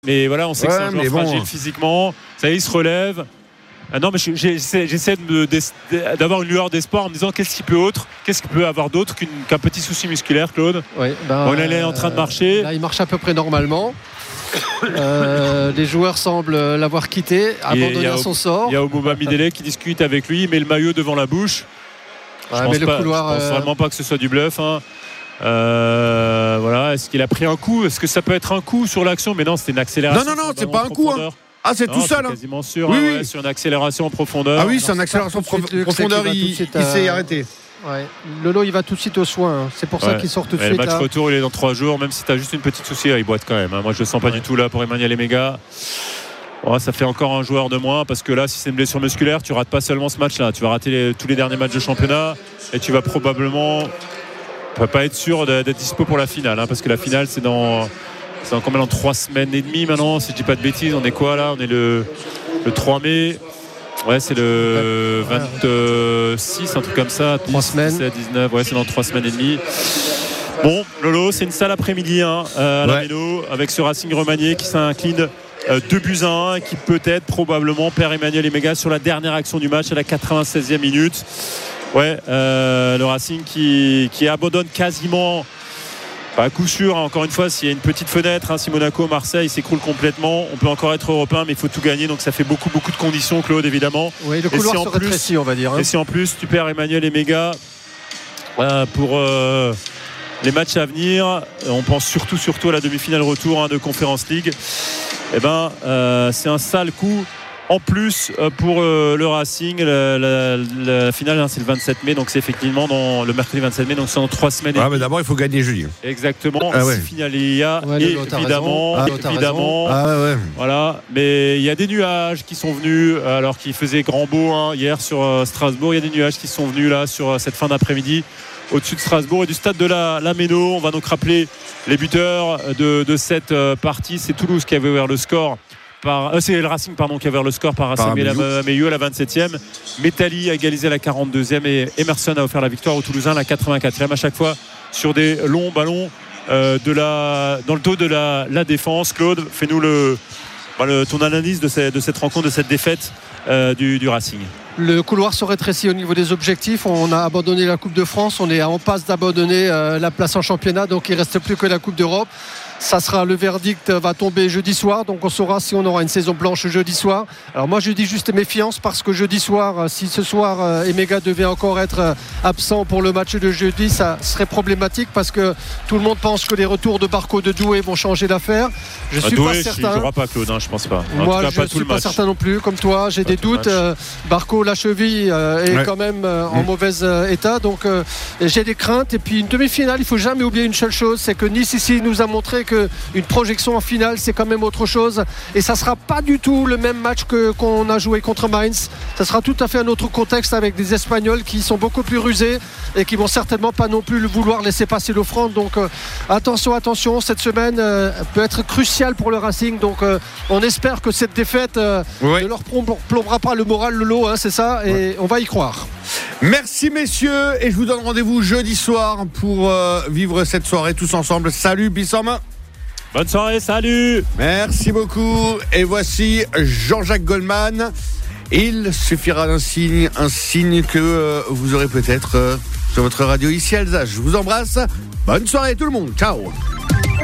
Mais voilà, on sait que c'est un joueur fragile physiquement. Ça y est, il se relève. Ah non, mais j'essaie d'avoir une lueur d'espoir en me disant qu'est-ce qu'il peut avoir d'autre qu'un petit souci musculaire, Claude. Oui, il est en train de marcher. Là, il marche à peu près normalement. Les joueurs semblent l'avoir quitté, abandonné à son sort. Il y a Oumouba Midele qui discute avec lui, il met le maillot devant la bouche. Je pense vraiment pas que ce soit du bluff. Voilà. Est-ce qu'il a pris un coup? Est-ce que ça peut être un coup sur l'action? Mais non, c'était une accélération. Non, c'est pas un coup. Ah, c'est tout seul. Quasiment sûr. Oui. Sur une accélération en profondeur. Ah oui, c'est une accélération en profondeur. Il s'est arrêté. Ouais. Lolo, il va tout de suite aux soins. C'est pour ça qu'il sort tout de suite. Le match retour, il est dans 3 jours. Même si tu as juste une petite souci, il boite quand même. Moi, je le sens pas du tout là pour Emmanuel Emega. Ça fait encore un joueur de moins parce que là, si c'est une blessure musculaire, tu rates pas seulement ce match-là. Tu vas rater tous les derniers matchs de championnat et tu vas probablement pas être sûr d'être dispo pour la finale. Parce que la finale, c'est dans combien, dans 3 semaines et demie maintenant, si je dis pas de bêtises. On est quoi là? On est le 3 mai. Ouais, c'est le 26, un truc comme ça. 3 semaines. 17, 19, c'est dans 3 semaines et demie. Bon, Lolo, c'est une sale après-midi à la Méno, avec ce Racing Remanié qui s'incline 2-1 et qui peut-être probablement perd Emmanuel Emega sur la dernière action du match à la 96e minute. Le Racing qui abandonne quasiment. Pas à coup sûr, encore une fois, s'il y a une petite fenêtre, si Monaco, Marseille s'écroule complètement, on peut encore être européen, mais il faut tout gagner, donc ça fait beaucoup de conditions, Claude, évidemment. Oui, le couloir se rétrécit, on va dire. Et si en plus tu perds Emmanuel Emega pour les matchs à venir, on pense surtout à la demi-finale retour de Conference League, c'est un sale coup. En plus, pour le Racing, la finale, c'est le 27 mai, donc c'est effectivement le mercredi 27 mai, donc c'est dans 3 semaines. Mais d'abord, il faut gagner jeudi. Exactement. 6 finales il y a, évidemment. Voilà. Mais il y a des nuages qui sont venus, alors qu'il faisait grand beau hier sur Strasbourg. Il y a des nuages qui sont venus là sur cette fin d'après-midi au-dessus de Strasbourg et du stade de la Méno. On va donc rappeler les buteurs de cette partie. C'est Toulouse qui avait ouvert le score. C'est le Racing qui a ouvert le score par Racing Meilloux à la 27e. Métali a égalisé à la 42e et Emerson a offert la victoire aux Toulousains à la 84e, à chaque fois sur des longs ballons dans le dos de la défense. Claude, fais-nous ton analyse de cette rencontre, de cette défaite du Racing. Le couloir se rétrécit au niveau des objectifs. On a abandonné la Coupe de France, on est en passe d'abandonner la place en championnat, donc il ne reste plus que la Coupe d'Europe. Ça sera, le verdict va tomber jeudi soir, donc on saura si on aura une saison blanche jeudi soir. Alors moi je dis juste méfiance, parce que jeudi soir, si ce soir Emega devait encore être absent pour le match de jeudi, ça serait problématique, parce que tout le monde pense que les retours de Barco, de Doué vont changer l'affaire. Je suis pas certain. Il ne jouera pas, Claude, je pense pas. Moi je ne suis pas certain non plus, comme toi, j'ai des doutes. Barco, la cheville est quand même en mauvais état, donc j'ai des craintes. Et puis une demi-finale, il ne faut jamais oublier une seule chose, c'est que Nice ici nous a montré qu'une projection en finale, c'est quand même autre chose, et ça sera pas du tout le même match qu'on a joué contre Mainz. Ça sera tout à fait un autre contexte, avec des Espagnols qui sont beaucoup plus rusés et qui vont certainement pas non plus vouloir laisser passer l'offrande. Donc attention, cette semaine peut être cruciale pour le Racing, donc on espère que cette défaite ne leur plombera pas le moral, le lot, c'est ça, et on va y croire. Merci messieurs, et je vous donne rendez-vous jeudi soir pour vivre cette soirée tous ensemble. Salut, bis en main. Bonne soirée, salut. Merci beaucoup. Et voici Jean-Jacques Goldman. Il suffira d'un signe, un signe que vous aurez peut-être sur votre radio ici Alsace. Je vous embrasse. Bonne soirée tout le monde. Ciao.